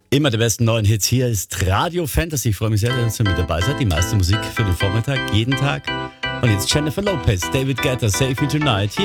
Immer die besten neuen Hits. Hier ist Radio Fantasy. Ich freue mich sehr, dass ihr mit dabei seid. Die meiste Musik für den Vormittag, jeden Tag. Und jetzt Jennifer Lopez, David Guetta, Save Me Tonight. Hier